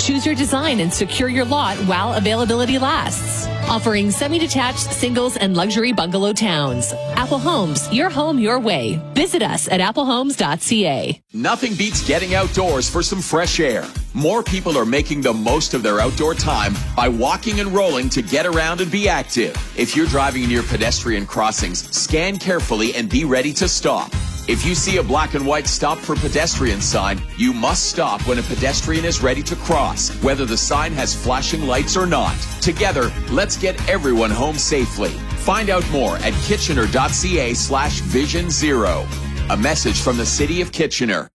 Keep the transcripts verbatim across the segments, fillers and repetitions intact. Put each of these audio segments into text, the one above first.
Choose your design and secure your lot while availability lasts. Offering semi-detached, singles, and luxury bungalow towns. Apple Homes, your home, your way. Visit us at apple homes dot c a. Nothing beats getting outdoors for some fresh air. More people are making the most of their outdoor time by walking and rolling to get around and be active. If you're driving near pedestrian crossings, scan carefully and be ready to stop. If you see a black and white stop for pedestrian sign, you must stop when a pedestrian is ready to cross, whether the sign has flashing lights or not. Together, let's get everyone home safely. Find out more at kitchener dot c a slash vision zero. A message from the City of Kitchener.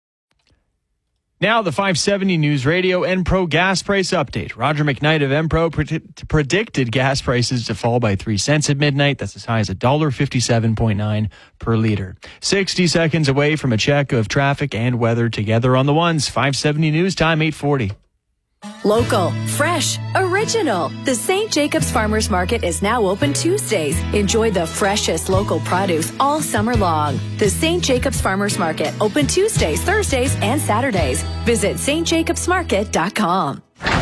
Now the five seventy News Radio Enpro gas price update. Roger McKnight of Enpro pred- predicted gas prices to fall by three cents at midnight. That's as high as one dollar fifty-seven point nine per liter. sixty seconds away from a check of traffic and weather together on the ones. five seventy News Time, eight forty. Local, fresh, original. The Saint Jacobs Farmers Market is now open Tuesdays. Enjoy the freshest local produce all summer long. The Saint Jacobs Farmers Market, open Tuesdays, Thursdays, and Saturdays. Visit s t jacobs market dot com.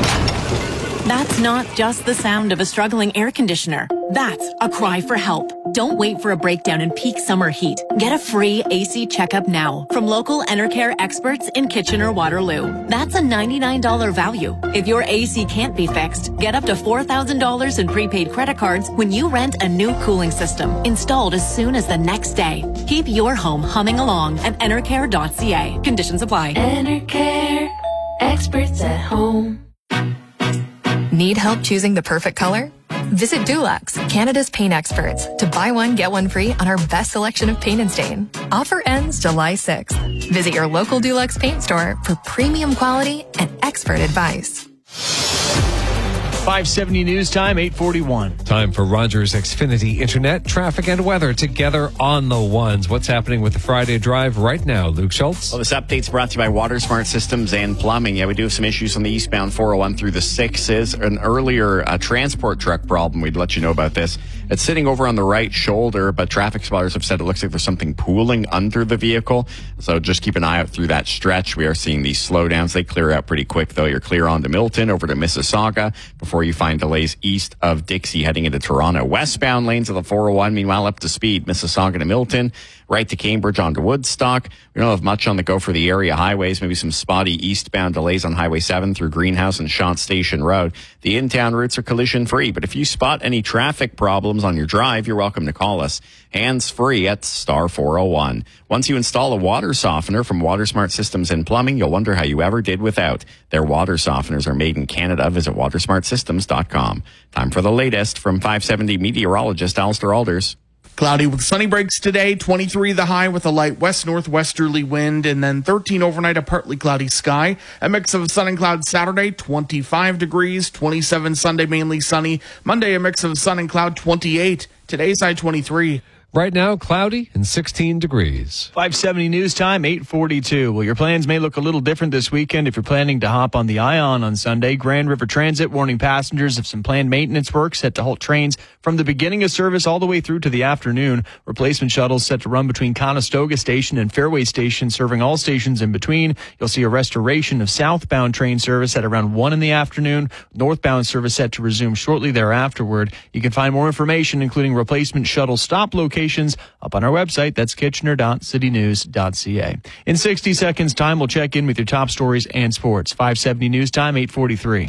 That's not just the sound of a struggling air conditioner. That's a cry for help. Don't wait for a breakdown in peak summer heat. Get a free A C checkup now from local Enercare experts in Kitchener-Waterloo. That's a ninety-nine dollars value. If your A C can't be fixed, get up to four thousand dollars in prepaid credit cards when you rent a new cooling system installed as soon as the next day. Keep your home humming along at enercare dot c a. Conditions apply. Enercare, experts at home. Need help choosing the perfect color? Visit Dulux, Canada's paint experts, to buy one, get one free on our best selection of paint and stain. Offer ends July sixth. Visit your local Dulux paint store for premium quality and expert advice. five seventy News Time, eight forty-one. Time for Rogers Xfinity Internet, traffic and weather together on the ones. What's happening with the Friday drive right now, Luke Schultz? Well, this update's brought to you by Water Smart Systems and Plumbing. Yeah, we do have some issues on the eastbound four oh one through the sixes. An earlier uh, transport truck problem, we'd let you know about this. It's sitting over on the right shoulder, but traffic spotters have said it looks like there's something pooling under the vehicle. So just keep an eye out through that stretch. We are seeing these slowdowns. They clear out pretty quick, though. You're clear on to Milton, over to Mississauga, before you find delays east of Dixie heading into Toronto. Westbound lanes of the four oh one, meanwhile, up to speed. Mississauga to Milton, right to Cambridge onto Woodstock. We don't have much on the go for the area highways. Maybe some spotty eastbound delays on Highway seven through Greenhouse and Shant Station Road. The in-town routes are collision-free, but if you spot any traffic problems on your drive, you're welcome to call us. Hands-free at star four oh one. Once you install a water softener from Water Smart Systems and Plumbing, you'll wonder how you ever did without. Their water softeners are made in Canada. Visit water smart systems dot com. Time for the latest from five seventy meteorologist Alistair Alders. Cloudy with sunny breaks today, twenty-three the high with a light west-northwesterly wind, and then thirteen overnight, a partly cloudy sky. A mix of sun and cloud Saturday, twenty-five degrees, twenty-seven Sunday, mainly sunny. Monday, a mix of sun and cloud, twenty-eight. Today's high, twenty-three. Right now, cloudy and sixteen degrees. five seventy News Time, eight forty-two. Well, your plans may look a little different this weekend if you're planning to hop on the Ion on Sunday. Grand River Transit warning passengers of some planned maintenance work set to halt trains from the beginning of service all the way through to the afternoon. Replacement shuttles set to run between Conestoga Station and Fairway Station, serving all stations in between. You'll see a restoration of southbound train service at around one in the afternoon. Northbound service set to resume shortly thereafterward. You can find more information, including replacement shuttle stop locations, up on our website. That's kitchener dot city news dot c a. In sixty seconds time, we'll check in with your top stories and sports. five seventy News Time, eight forty-three.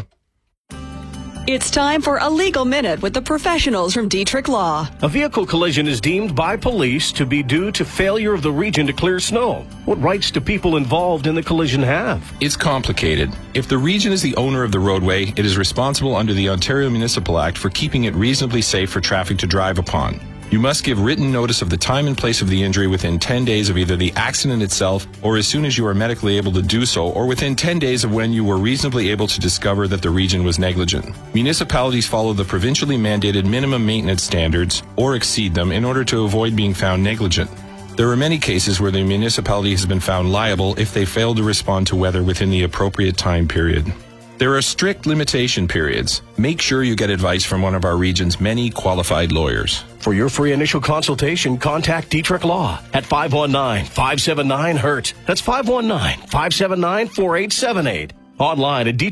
It's time for a legal minute with the professionals from Dietrich Law. A vehicle collision is deemed by police to be due to failure of the region to clear snow. What rights do people involved in the collision have? It's complicated. If the region is the owner of the roadway, it is responsible under the Ontario Municipal Act for keeping it reasonably safe for traffic to drive upon. You must give written notice of the time and place of the injury within ten days of either the accident itself or as soon as you are medically able to do so, or within ten days of when you were reasonably able to discover that the region was negligent. Municipalities follow the provincially mandated minimum maintenance standards or exceed them in order to avoid being found negligent. There are many cases where the municipality has been found liable if they fail to respond to weather within the appropriate time period. There are strict limitation periods. Make sure you get advice from one of our region's many qualified lawyers. For your free initial consultation, contact Dietrich Law at five one nine, five seven nine, H U R T. That's five one nine, five seven nine, four eight seven eight. Online at